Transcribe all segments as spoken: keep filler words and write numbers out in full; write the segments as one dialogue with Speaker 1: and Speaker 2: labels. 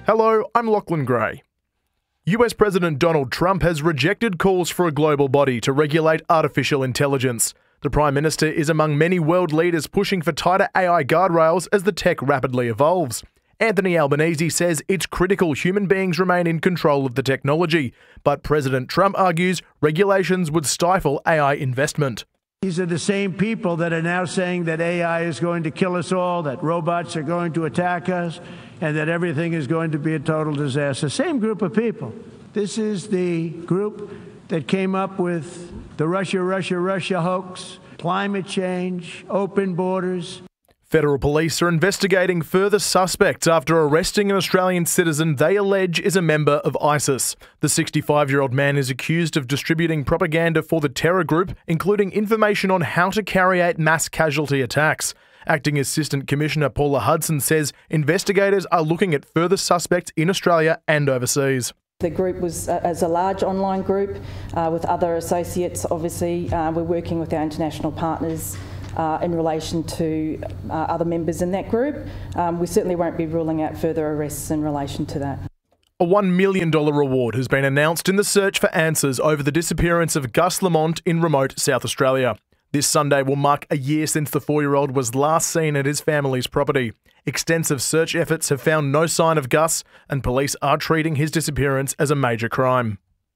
Speaker 1: Hello, I'm Lachlan Gray. U S President Donald Trump has rejected calls for a global body to regulate artificial intelligence. The Prime Minister is among many world leaders pushing for tighter A I guardrails as the tech rapidly evolves. Anthony Albanese says it's critical human beings remain in control of the technology, but President Trump argues regulations would stifle A I investment.
Speaker 2: These are the same people that are now saying that A I is going to kill us all, that robots are going to attack us, and that everything is going to be a total disaster. Same group of people. This is the group that came up with the Russia, Russia, Russia hoax, climate change, open borders.
Speaker 1: Federal police are investigating further suspects after arresting an Australian citizen they allege is a member of ISIS. The sixty-five-year-old man is accused of distributing propaganda for the terror group, including information on how to carry out mass casualty attacks. Acting Assistant Commissioner Paula Hudson says investigators are looking at further suspects in Australia and overseas.
Speaker 3: The group was uh, as a large online group uh, with other associates. Obviously, uh, we're working with our international partners uh, in relation to uh, other members in that group. Um, we certainly won't be ruling out further arrests in relation to that.
Speaker 1: A one million dollars reward has been announced in the search for answers over the disappearance of Gus Lamont in remote South Australia. This Sunday will mark a year since the four-year-old was last seen at his family's property. Extensive search efforts have found no sign of Gus, and police are treating his disappearance as a major crime.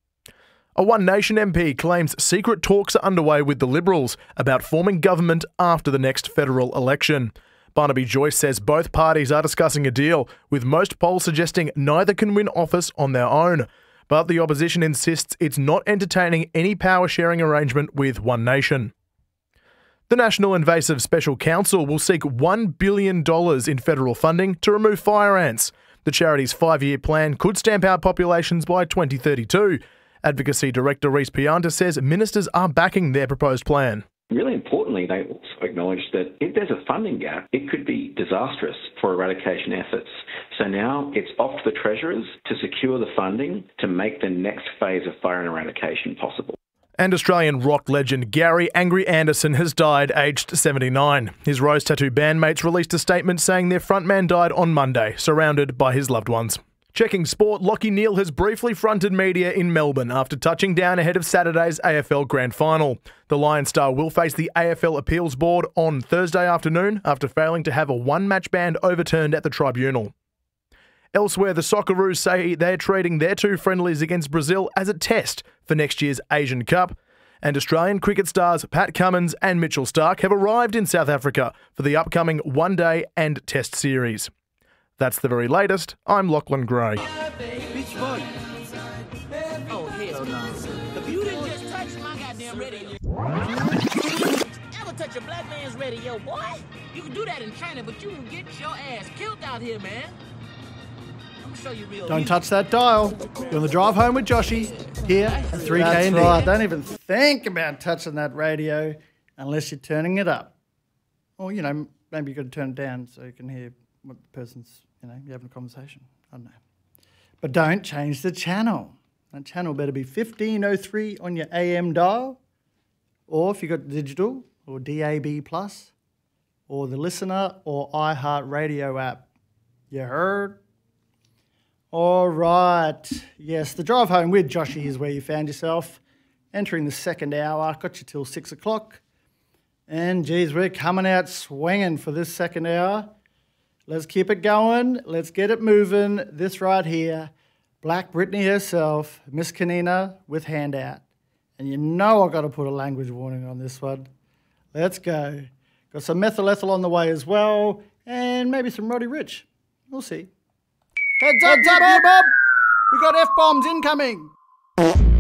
Speaker 1: A One Nation M P claims secret talks are underway with the Liberals about forming government after the next federal election. Barnaby Joyce says both parties are discussing a deal, with most polls suggesting neither can win office on their own. But the opposition insists it's not entertaining any power-sharing arrangement with One Nation. The National Invasive Special Council will seek one billion dollars in federal funding to remove fire ants. The charity's five-year plan could stamp out populations by twenty thirty-two. Advocacy Director Reece Pianta says ministers are backing their proposed plan.
Speaker 4: Really importantly, they also acknowledge that if there's a funding gap, it could be disastrous for eradication efforts. So now it's off to the Treasurers to secure the funding to make the next phase of fire and eradication possible.
Speaker 1: And Australian rock legend Gary Angry Anderson has died aged seventy-nine. His Rose Tattoo bandmates released a statement saying their frontman died on Monday, surrounded by his loved ones. Checking sport, Lachie Neale has briefly fronted media in Melbourne after touching down ahead of Saturday's A F L Grand Final. The Lion star will face the A F L Appeals Board on Thursday afternoon after failing to have a one-match ban overturned at the tribunal. Elsewhere, the Socceroos say they're treating their two friendlies against Brazil as a test for next year's Asian Cup. And Australian cricket stars Pat Cummins and Mitchell Starc have arrived in South Africa for the upcoming one-day and test series. That's the very latest. I'm Lachlan Gray.
Speaker 5: Oh, hell no. If you didn't just touch my goddamn radio. Ever touch a black man's radio, boy? You can do that in China, but you can get your ass killed out here, man. Show you real
Speaker 6: Don't touch that dial. You're on the drive home with Joshy here at three K
Speaker 7: That's
Speaker 6: N D.
Speaker 7: right. Don't even think about touching that radio unless you're turning it up. Or, you know, maybe you've got to turn it down so you can hear what the person's, you know, you're having a conversation. I don't know. But don't change the channel. That channel better be fifteen oh three on your A M dial, or if you've got digital, or D A B plus, or the Listener or iHeartRadio app. You heard? All right. Yes, the drive home with Joshy is where you found yourself. Entering the second hour, got you till six o'clock. And, geez, we're coming out swinging for this second hour. Let's keep it going. Let's get it moving. This right here, Black Britney herself, Miss Kanina with Handout. And you know I've got to put a language warning on this one. Let's go. Got some methyl ethyl on the way as well, and maybe some Roddy Ricch. We'll see. Heads up, Bob! We got F-bombs incoming!